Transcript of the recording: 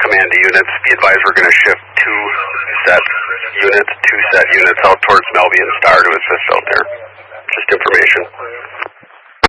command to units. Be advised we're going to shift two set units out towards Melby and Star to assist out